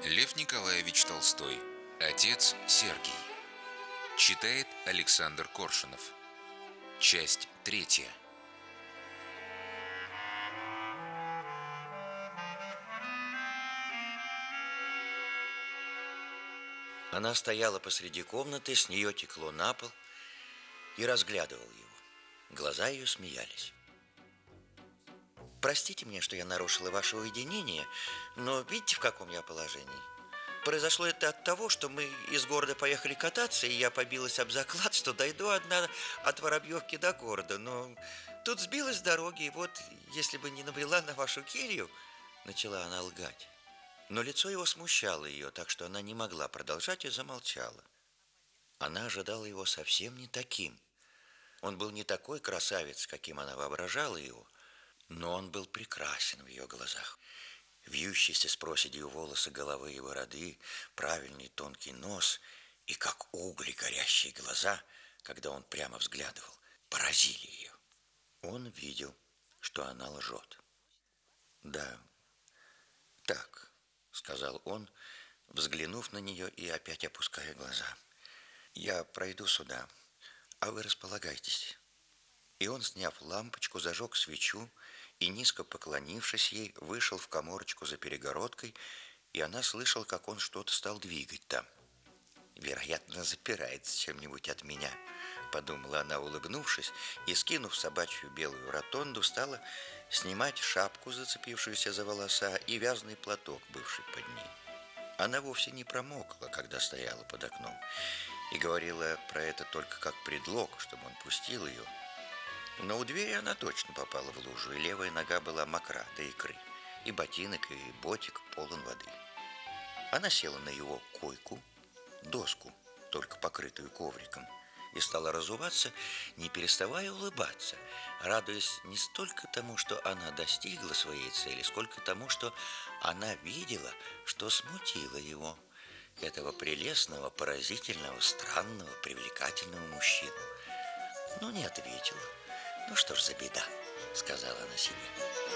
Лев Николаевич Толстой. Отец Сергий. Читает Александр Коршунов. Часть третья. Она стояла посреди комнаты, с нее текло на пол и разглядывала его. Глаза ее смеялись. «Простите мне, что я нарушила ваше уединение, но видите, в каком я положении? Произошло это от того, что мы из города поехали кататься, и я побилась об заклад, что дойду одна от Воробьевки до города. Но тут сбилась с дороги, и вот, если бы не набрела на вашу келью, начала она лгать. Но лицо его смущало ее, так что она не могла продолжать и замолчала. Она ожидала его совсем не таким. Он был не такой красавец, каким она воображала его, но он был прекрасен в ее глазах. Вьющиеся с проседью волосы головы и бороды, правильный тонкий нос и как угли горящие глаза, когда он прямо взглядывал, поразили ее. Он видел, что она лжет. «Да, так», — сказал он, взглянув на нее и опять опуская глаза. «Я пройду сюда, а вы располагайтесь». И он, сняв лампочку, зажег свечу и, низко поклонившись ей, вышел в каморочку за перегородкой, и она слышала, как он что-то стал двигать там. «Вероятно, запирается чем-нибудь от меня», — подумала она, улыбнувшись, и, скинув собачью белую ротонду, стала снимать шапку, зацепившуюся за волоса, и вязаный платок, бывший под ней. Она вовсе не промокла, когда стояла под окном, и говорила про это только как предлог, чтобы он пустил ее. Но у двери она точно попала в лужу, и левая нога была мокра до икры, и ботинок, и ботик полон воды. Она села на его койку, доску, только покрытую ковриком, и стала разуваться, не переставая улыбаться, радуясь не столько тому, что она достигла своей цели, сколько тому, что она видела, что смутило его, этого прелестного, поразительного, странного, привлекательного мужчину. Но не ответила. «Ну что ж за беда», — сказала она себе.